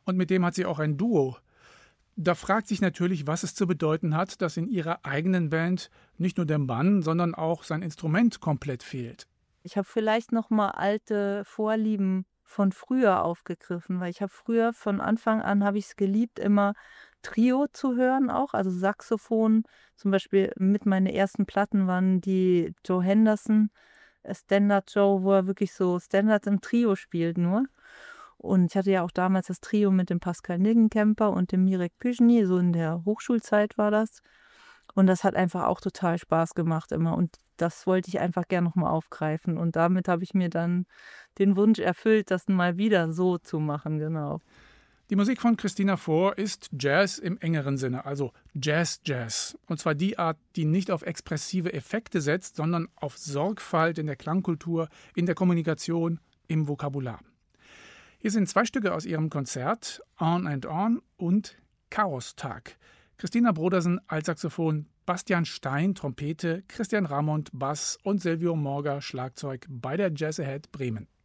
Und mit dem hat sie auch ein Duo. Da fragt sich natürlich, was es zu bedeuten hat, dass in ihrer eigenen Band nicht nur der Mann, sondern auch sein Instrument komplett fehlt. Ich habe vielleicht noch mal alte Vorlieben von früher aufgegriffen, weil ich habe früher von Anfang an habe ich's geliebt, immer Trio zu hören auch, also Saxophon. Zum Beispiel mit meine ersten Platten waren die Joe Henderson, Standard Joe, wo er wirklich so Standards im Trio spielt nur. Und ich hatte ja auch damals das Trio mit dem Pascal Niggenkemper und dem Mirek Pyschny, so in der Hochschulzeit war das. Und das hat einfach auch total Spaß gemacht immer. Und das wollte ich einfach gern noch mal aufgreifen. Und damit habe ich mir dann den Wunsch erfüllt, das mal wieder so zu machen, genau. Die Musik von Christina Fohr ist Jazz im engeren Sinne, also Jazz-Jazz. Und zwar die Art, die nicht auf expressive Effekte setzt, sondern auf Sorgfalt in der Klangkultur, in der Kommunikation, im Vokabular. Hier sind 2 Stücke aus ihrem Konzert, On and On und Chaostag. Christina Brodersen, Altsaxophon, Bastian Stein, Trompete, Christian Ramond, Bass und Silvio Morga, Schlagzeug bei der Jazz Ahead Bremen.